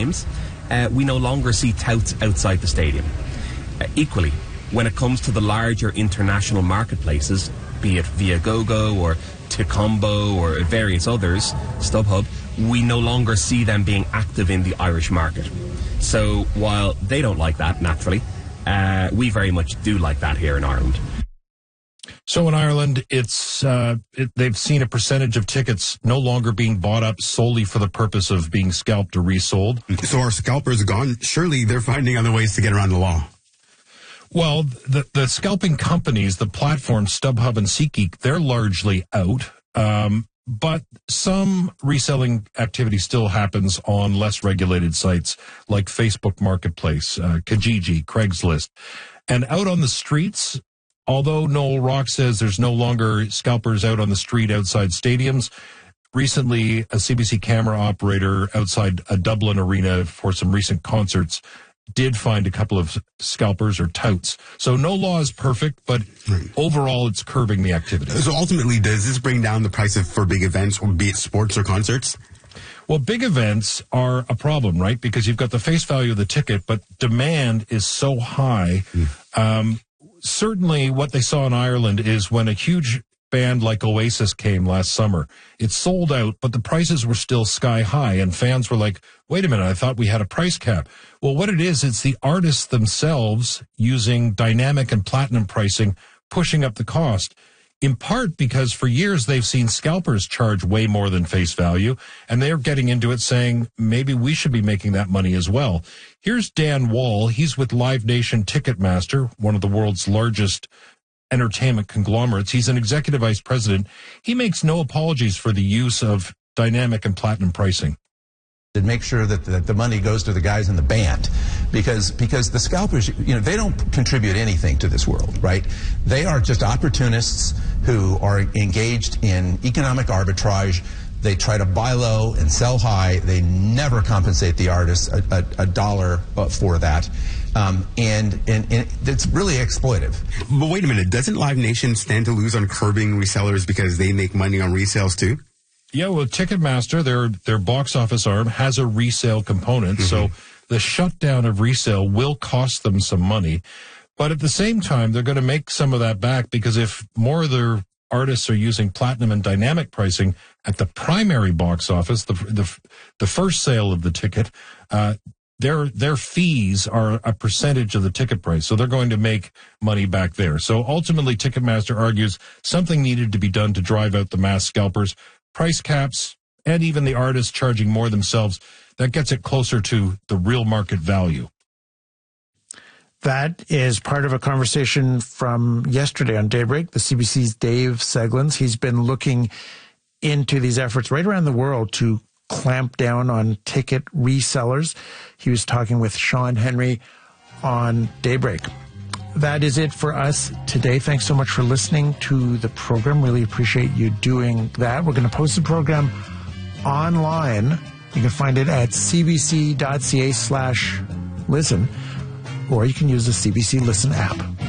games, we no longer see touts outside the stadium. Equally, when it comes to the larger international marketplaces, be it Viagogo or Ticombo or various others, StubHub, we no longer see them being active in the Irish market. So while they don't like that, naturally, we very much do like that here in Ireland. So in Ireland, they've seen a percentage of tickets no longer being bought up solely for the purpose of being scalped or resold. So are scalpers gone? Surely they're finding other ways to get around the law. Well, the scalping companies, the platforms, StubHub and SeatGeek, they're largely out. But some reselling activity still happens on less regulated sites like Facebook Marketplace, Kijiji, Craigslist. And out on the streets, although Noel Rock says there's no longer scalpers out on the street outside stadiums, recently a CBC camera operator outside a Dublin arena for some recent concerts did find a couple of scalpers or touts. So no law is perfect, but overall it's curbing the activity. So ultimately, does this bring down the price for big events, or be it sports or concerts? Well, big events are a problem, right? Because you've got the face value of the ticket, but demand is so high. Certainly what they saw in Ireland is when a huge band like Oasis came last summer, it sold out, but the prices were still sky high, and fans were like, wait a minute, I thought we had a price cap. Well, what it is, it's the artists themselves using dynamic and platinum pricing, pushing up the cost, in part because for years they've seen scalpers charge way more than face value, and they're getting into it saying, maybe we should be making that money as well. Here's Dan Wall. He's with Live Nation Ticketmaster, one of the world's largest entertainment conglomerates. He's an executive vice president. He makes no apologies for the use of dynamic and platinum pricing. To make sure that the money goes to the guys in the band, because the scalpers, they don't contribute anything to this world, right? They are just opportunists who are engaged in economic arbitrage. They try to buy low and sell high. They never compensate the artists a dollar for that. And it's really exploitive. But wait a minute, doesn't Live Nation stand to lose on curbing resellers because they make money on resales too? Yeah, well, Ticketmaster, their box office arm, has a resale component, so the shutdown of resale will cost them some money. But at the same time, they're going to make some of that back, because if more of their artists are using platinum and dynamic pricing at the primary box office, the first sale of the ticket, their fees are a percentage of the ticket price, so they're going to make money back there. So ultimately, Ticketmaster argues something needed to be done to drive out the mass scalpers. Price caps, and even the artists charging more themselves, that gets it closer to the real market value. That is part of a conversation from yesterday on Daybreak, the CBC's Dave Seglins. He's been looking into these efforts right around the world to clamp down on ticket resellers. He was talking with Sean Henry on Daybreak. That is it for us today. Thanks so much for listening to the program. Really appreciate you doing that. We're going to post the program online. You can find it at cbc.ca/listen, or you can use the CBC Listen app.